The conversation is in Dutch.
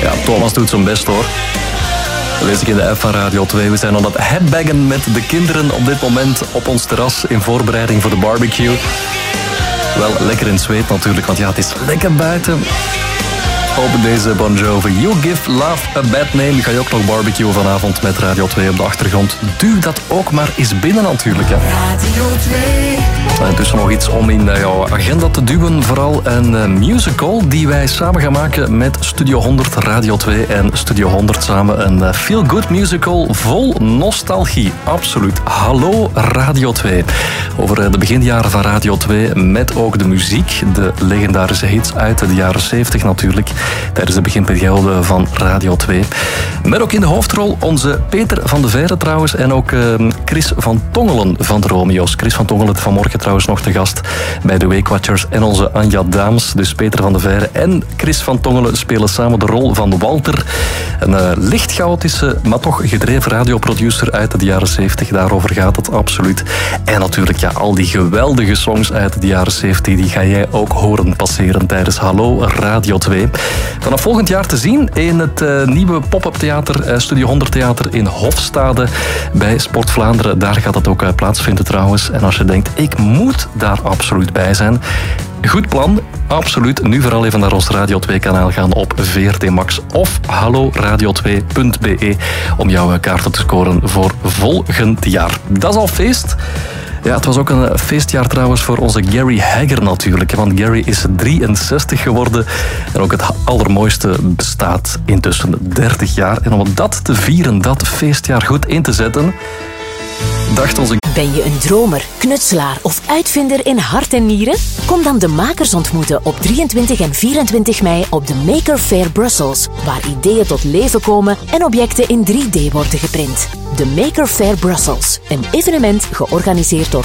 Ja, Thomas doet zijn best hoor. Dat lees ik in de app van Radio 2. We zijn aan het headbaggen met de kinderen op dit moment op ons terras in voorbereiding voor de barbecue. Wel lekker in zweet natuurlijk, want ja, het is lekker buiten. Op deze Bon Jovi. You Give Love a Bad Name. Ga je ook nog barbecuen vanavond met Radio 2 op de achtergrond. Duw dat ook maar eens binnen natuurlijk. Hè. Radio 2. En intussen nog iets om in jouw agenda te duwen. Vooral een musical die wij samen gaan maken met Studio 100, Radio 2 en Studio 100 samen. Een feel-good musical vol nostalgie. Absoluut. Hallo Radio 2. Over de beginjaren van Radio 2 met ook de muziek. De legendarische hits uit de jaren 70 natuurlijk. Tijdens de beginperiode van Radio 2. Met ook in de hoofdrol onze Peter van de Veire trouwens. En ook Chris van Tongelen van de Romeo's. Chris van Tongelen vanmorgen trouwens nog te gast bij de Week Watchers. En onze Anja Daams, dus Peter van de Veire en Chris van Tongelen spelen samen de rol van Walter. Een licht chaotische, maar toch gedreven radioproducer uit de jaren 70. Daarover gaat het absoluut. En natuurlijk ja, al die geweldige songs uit de jaren 70, die ga jij ook horen passeren tijdens Hallo Radio 2. Vanaf volgend jaar te zien in het nieuwe pop-up theater, Studio 100 Theater in Hofstade bij Sport Vlaanderen. Daar gaat het ook plaatsvinden trouwens. En als je denkt, ik moet daar absoluut bij zijn. Goed plan, absoluut. Nu vooral even naar ons Radio 2-kanaal gaan op VRT Max of halloradio2.be om jouw kaarten te scoren voor volgend jaar. Dat is al feest. Ja, het was ook een feestjaar trouwens voor onze Gary Hagger natuurlijk. Want Gary is 63 geworden. En ook het allermooiste bestaat intussen 30 jaar. En om dat te vieren, dat feestjaar goed in te zetten, dacht onze... Ben je een dromer, knutselaar of uitvinder in hart en nieren? Kom dan de makers ontmoeten op 23 en 24 mei op de Maker Faire Brussels, waar ideeën tot leven komen en objecten in 3D worden geprint. De Maker Faire Brussels, een evenement georganiseerd door